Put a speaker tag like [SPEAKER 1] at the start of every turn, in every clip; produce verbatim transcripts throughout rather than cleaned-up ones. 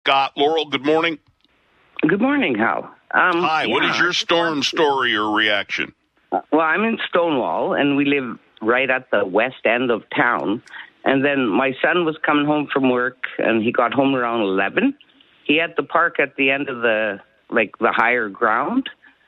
[SPEAKER 1] Uh, Laurel, good morning.
[SPEAKER 2] Good morning, Hal. Um,
[SPEAKER 1] Hi,
[SPEAKER 2] yeah,
[SPEAKER 1] what is your storm story or reaction?
[SPEAKER 2] Well, I'm in Stonewall, and we live right at the west end of town. And then my son was coming home from work, and he got home around eleven. He had to park at the end of the, like, the higher ground.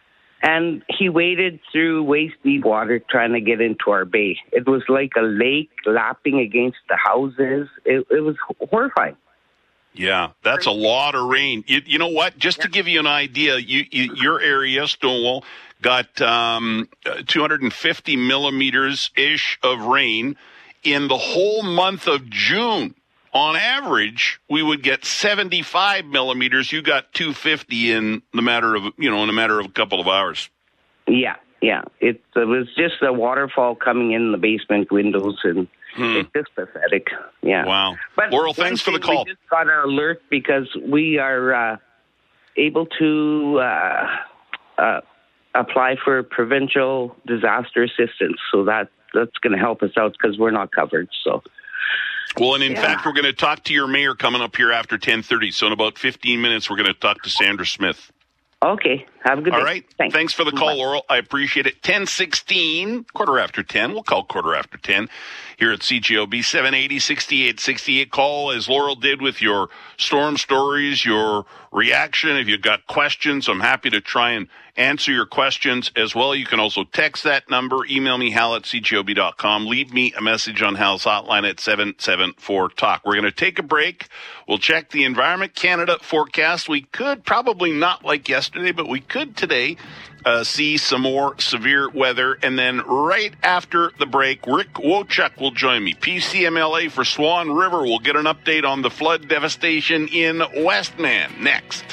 [SPEAKER 2] And he waded through waist-deep water trying to get into our bay. It was like a lake lapping against the houses. It, it was horrifying.
[SPEAKER 1] Yeah, that's a lot of rain. You, you know what? Just to give you an idea, you, you, your area, Stonewall, got um, two hundred fifty millimeters-ish of rain in the whole month of June. On average, we would get seventy-five millimeters. You got two hundred fifty in the matter of, you know, in a matter of a couple of hours.
[SPEAKER 2] Yeah, yeah. It, it was just a waterfall coming in the basement windows, and hmm. it's just pathetic. Yeah.
[SPEAKER 1] Wow.
[SPEAKER 2] But
[SPEAKER 1] Laurel, thanks for the call.
[SPEAKER 2] We just got our alert because we are uh, able to uh, uh, apply for provincial disaster assistance. So that that's going to help us out because we're not covered. So.
[SPEAKER 1] Well, and in
[SPEAKER 2] yeah.
[SPEAKER 1] fact, we're going to talk to your mayor coming up here after ten thirty. So in about fifteen minutes, we're going to talk to Sandra Smith.
[SPEAKER 2] Okay. Have a good day.
[SPEAKER 1] All right.
[SPEAKER 2] Thanks.
[SPEAKER 1] Thanks for the call,
[SPEAKER 2] Bye.
[SPEAKER 1] Laurel. I appreciate it. ten sixteen, quarter after ten. We'll call quarter after ten here at C J O B, seven eighty, sixty-eight sixty-eight. Call as Laurel did with your storm stories, your reaction. If you've got questions, I'm happy to try and answer your questions as well. You can also text that number, email me, hal at c j o b dot com. Leave me a message on Hal's hotline at seven seven four talk. We're going to take a break. We'll check the Environment Canada forecast. We could probably not like yesterday, but we could today uh, see some more severe weather. And then right after the break, Rick Wojcik will join me. P C M L A for Swan River. We'll get an update on the flood devastation in Westman next.